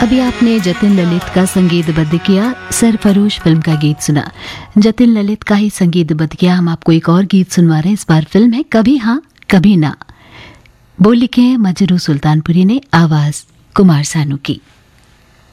अभी आपने जतिन ललित का संगीतबद्ध किया सरफरोश फिल्म का गीत सुना। जतिन ललित का ही संगीतबद्ध किया हम आपको एक और गीत सुनवा रहे हैं। इस बार फिल्म है कभी हाँ कभी ना। बोल लिखे हैं मजरू सुल्तानपुरी ने, आवाज कुमार सानू की।